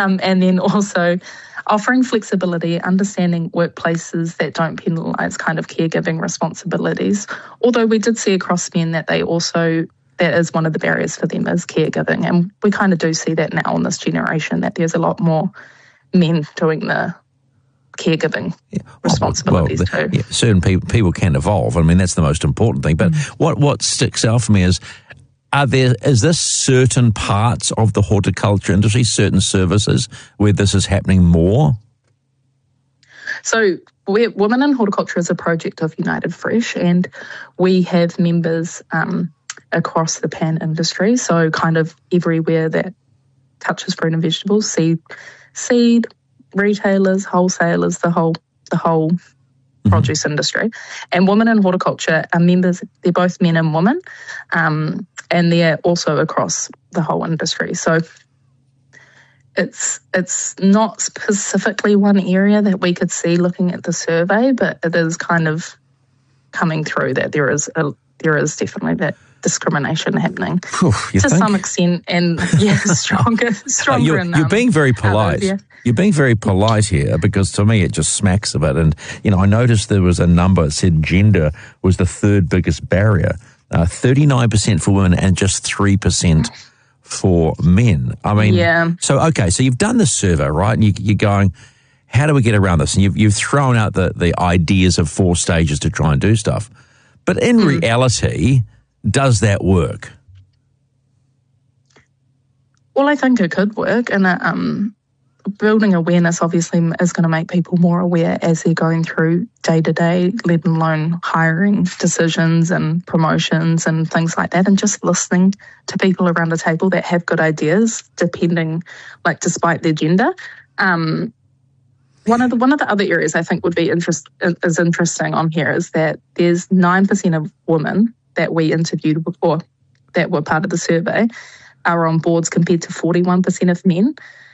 And then also offering flexibility, understanding workplaces that don't penalise kind of caregiving responsibilities. Although we did see across men that that is one of the barriers for them is caregiving. And we kind of do see that now in this generation, that there's a lot more men doing the caregiving responsibilities too. Yeah, certain people can evolve. I mean, that's the most important thing. But what sticks out for me is, is this certain parts of the horticulture industry, certain services where this is happening more? So Women in Horticulture is a project of United Fresh, and we have members across the pan industry, so kind of everywhere that touches fruit and vegetables, seed retailers, wholesalers, the whole produce industry. And Women in Horticulture are members, they're both men and women, and they're also across the whole industry. So it's not specifically one area that we could see looking at the survey, but it is kind of coming through that there is definitely that discrimination happening to some extent, and stronger in you're being very polite. Others, yeah. You're being very polite here, because to me it just smacks of it. And I noticed there was a number that said gender was the third biggest barrier, 39% for women and just 3% for men. I mean, so you've done the survey, right? And you're going, how do we get around this? And you've thrown out the ideas of 4 stages to try and do stuff. But in reality, does that work? Well, I think it could work, and building awareness obviously is going to make people more aware as they're going through day-to-day, let alone hiring decisions and promotions and things like that, and just listening to people around the table that have good ideas, despite their gender. One of the other areas I think would be interesting on here is that there's 9% of women that we interviewed before that were part of the survey are on boards compared to 41% of men.